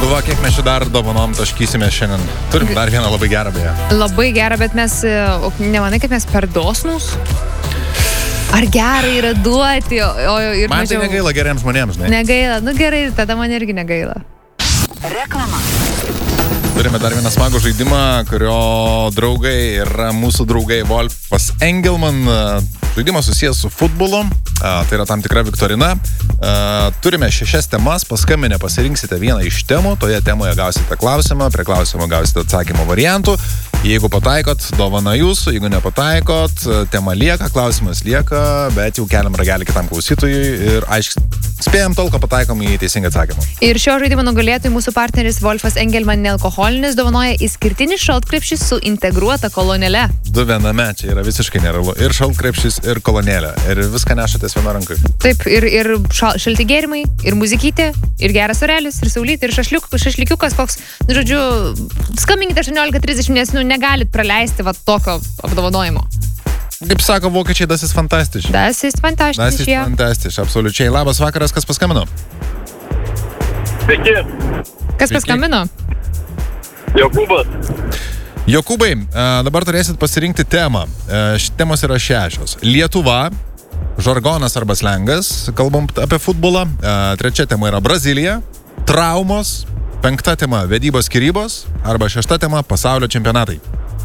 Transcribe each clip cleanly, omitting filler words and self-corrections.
Galvoju, kiek mes čia dar dovanom taškysime šiandien. Turim dar vieną labai gerą beje. Labai gerą, bet mes, nemanai, kad mes per dosnus? Ar gerai yra duoti? Ir man tai negaila geriems žmonėms, žinai. Negaila, nu gerai, tada man irgi negaila. Reklama. Turime dar vieną smagų žaidimą, kurio draugai yra mūsų draugai Wolfas Engelman. Žaidimas susijęs su futbolu, tai yra tam tikra viktorina. Turime 6 temas, paskambinę pasirinksite vieną iš temų, toje temoje gausite klausimą, prie klausimo gausite atsakymo variantų. Jeigu pataikot, dovana jūsų, jeigu nepataikot, tema lieka, klausimas lieka, bet jau keliam ragelį kitam klausytojui ir spėjam tol, ko pataikom į teisingą atsakymą. Ir šio žaidimo nugalėtojai mūsų partneris Wolfas Engelman nealkoholinis dovanoja išskirtinį šaltkrepšį su integruota kolonėle. Du viename, čia yra visiškai nerealu. Ir šaltkrepšys, ir kolonėlė. Ir viską nešatės viena rankai. Taip, ir šalti gėrimai, ir muzikytė, ir geras orelis, ir saulytė, ir šašlikiukas koks. Nu, žodžiu, skambinkite 18:30, nes negalit praleisti tokio apdovanojimo. Kaip sako vokiečiai, das ist fantastisch. Das ist fantastisch, Das ist fantastisch, absoliučiai. Labas vakaras, kas paskambino? Sveiki. Kas paskambino? Jokūbas. Jokūbai, dabar turėsit pasirinkti temą. Temos yra 6. Lietuva, žargonas arba slengas, kalbam apie futbolą. 3 tema yra Brazilija, traumos. 5 tema vedybos skyrybos. Arba 6 tema pasaulio čempionatai.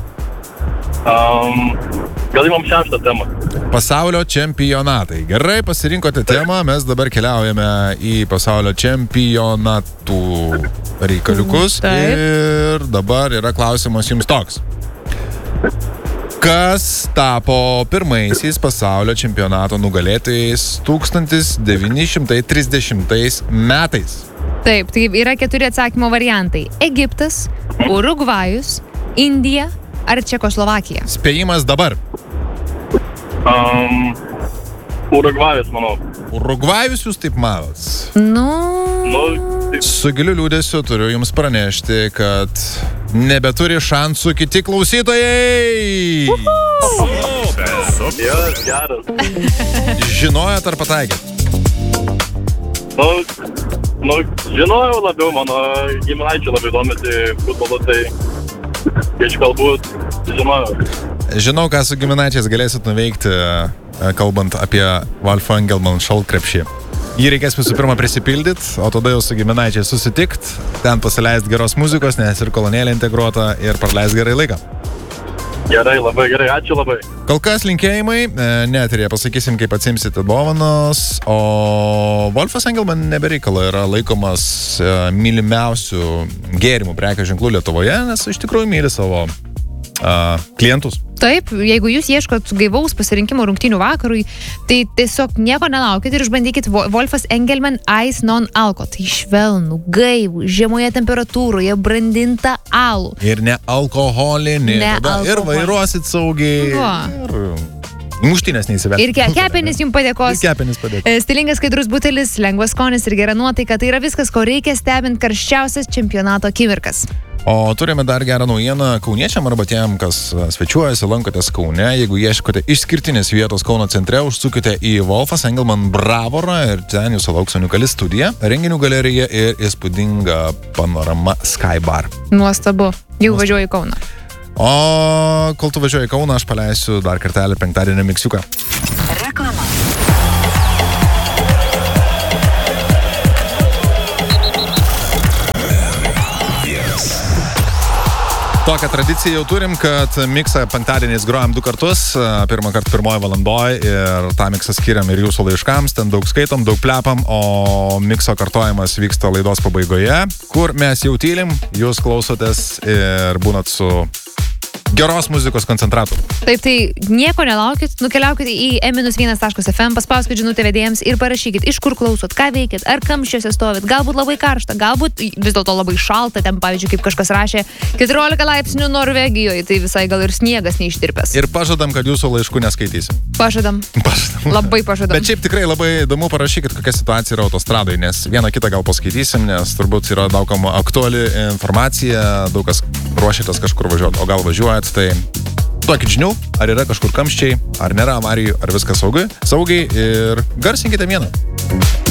Gal įmam 6 temą. Pasaulio čempionatai. Gerai, pasirinkote temą, mes dabar keliaujame į pasaulio čempionatų reikaliukus. Ir dabar yra klausimas jums toks. Kas tapo pirmaisiais pasaulio čempionato nugalėtojais 1930 metais? Taip, tai yra 4 atsakymo variantai. Egiptas, Urugvajus, Indija ar Čekoslovakija? Spėjimas dabar. Urugvajus, manau. Urugvajus jūs taip manot? Su giliu liūdėsiu turiu jums pranešti, kad nebeturi šansų kiti klausytojai. Geras. Žinojot ar pataikėt? Žinojau labiau, mano giminaičiai labiau domisi futbolu, tai galbūt žinojau. Žinau, ką su giminaičiais galėsit nuveikti, kalbant apie Wolfą Engelman šaltkrepšį. Jį reikės visų pirma prisipildyti, o tada jau su giminaičiai susitikt, ten pasileist geros muzikos, nes ir kolonėlė integruota ir praleist gerai laiką. Gerai, labai gerai, ačiū labai. Kol kas linkėjimai, neterėje pasakysim, kaip atsimsite dovanos, o Wolfas Engelman nebereikalo yra laikomas mylimiausių gėrimų prekių ženklų Lietuvoje, nes iš tikrųjų myli savo klientus. Taip, jeigu jūs ieškot gaivaus pasirinkimo rungtynių vakarui, tai tiesiog nieko nelaukit ir išbandykit Wolfas Engelman Ice Non-Alko. Tai švelnų, gaivų, žemoje temperatūroje brandintą alų. Ir ne alkoholinį. Ir vairuosit saugiai. Ir muštynės neįsivelti. Ir kepenis jums padėkos. Stilingas skaidrus butelis, lengvas skonis ir gera nuotaika. Tai yra viskas, ko reikia stebint karščiausias čempionato akimirkas. O turime dar gerą naujieną kauniečiam arba tiem, kas svečiuojasi, lankotės Kaune. Jeigu ieškote išskirtinės vietos Kauno centre, užsukite į Wolfas Engelman Bravorą ir ten jūsų lauks unikali studija, renginių galerija ir įspūdinga panorama Sky Bar. Nuostabu. Jau važiuoju į Kauną. O kol tu važiuoji į Kauną, aš paleisiu dar kartelį penktadienio miksiuką. Reklama. Tokią tradiciją jau turim, kad miksą penktadieniais grojam 2 kartus. Pirmą kartą 1 valandoj ir tą miksą skiriam ir jūsų laiškams. Ten daug skaitom, daug plepam, o mikso kartojimas vyksta laidos pabaigoje, kur mes jau tylim, jūs klausotės ir būnat su geros muzikos koncentratu. Taip, tai nieko nelaukit, nukeliaukite į e-1.fm, paspauskit žinutę vedėjams ir parašykit, iš kur klausot, ką veikit, ar kamščiuose stovit, galbūt labai karšta, galbūt vis dėlto labai šalta, ten pavyzdžiui, kaip kažkas rašė, 14 laipsnių Norvegijoje, tai visai gal ir sniegas neištirpęs. Ir pažadam, kad jūsų laiškų neskaitysim. Pažadam. Labai pažadam. Bet šiaip tikrai labai įdomu, parašykit, kokia situacija yra autostradoje, nes vieną kitą gal paskaitysim, nes turbūt yra daugam aktuali informacija, daug kas ruošiatės kažkur važiuoti, o gal važiuojat, tai duokit žinių, ar yra kažkur kamščiai, ar nėra avarijų, ar viskas saugiai ir garsinkite vieną.